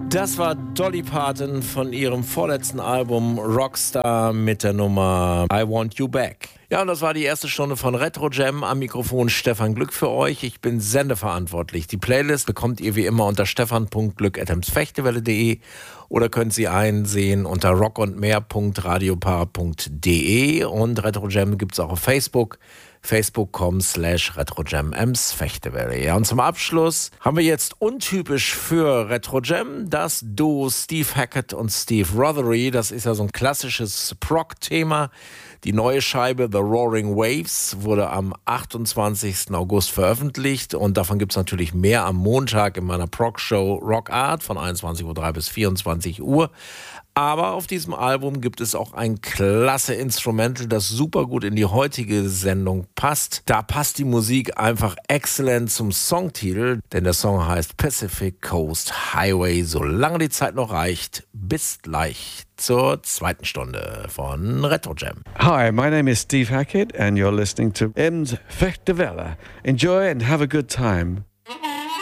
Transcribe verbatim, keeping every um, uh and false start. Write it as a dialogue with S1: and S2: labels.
S1: Das war Dolly Parton von ihrem vorletzten Album Rockstar mit der Nummer I Want You Back. Ja, und das war die erste Stunde von Retro Jam. Am Mikrofon Stefan Glück für euch. Ich bin sendeverantwortlich. Die Playlist bekommt ihr wie immer unter stefan punkt glück at emsfechtewelle punkt de oder könnt sie einsehen unter rockundmehr punkt radiopar punkt de, und Retro Jam gibt's auch auf Facebook. facebook.com slash retrojam Emsfechtewelle. Ja, und zum Abschluss haben wir jetzt untypisch für Retro Jam das Duo Steve Hackett und Steve Rothery. Das ist ja so ein klassisches Prog-Thema. Die neue Scheibe The Roaring Waves wurde am achtundzwanzigsten August veröffentlicht, und davon gibt es natürlich mehr am Montag in meiner Prog-Show Rock Art von einundzwanzig Uhr drei bis vierundzwanzig Uhr. Aber auf diesem Album gibt es auch ein klasse Instrumental, das super gut in die heutige Sendung passt. Da passt die Musik einfach exzellent zum Songtitel, denn der Song heißt Pacific Coast Highway. Solange die Zeit noch reicht, bis gleich zur zweiten Stunde von Retro Jam.
S2: Hi, my name is Steve Hackett and you're listening to Emsfechtewelle. Enjoy and have a good time.